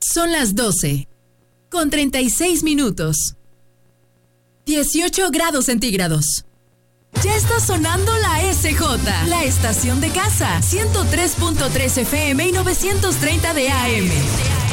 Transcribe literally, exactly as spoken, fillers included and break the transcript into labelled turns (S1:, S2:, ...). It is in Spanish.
S1: Son las doce, con treinta y seis minutos. dieciocho grados centígrados. Ya está sonando la S J, la estación de casa, ciento tres punto tres F M y novecientos treinta de A M.